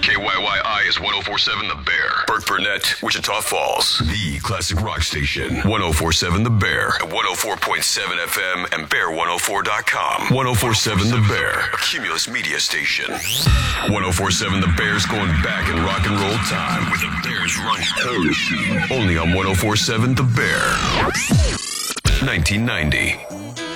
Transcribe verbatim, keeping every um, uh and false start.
K Y Y I is one oh four point seven The Bear. Burke Burnett, Wichita Falls. The classic rock station. one oh four point seven The Bear. At one oh four point seven F M and bear one oh four dot com. one oh four point seven The Bear. A Cumulus media station. one oh four point seven The Bear's going back in rock and roll time. With the Bears Run Heresy. Only on one oh four point seven The Bear. nineteen ninety.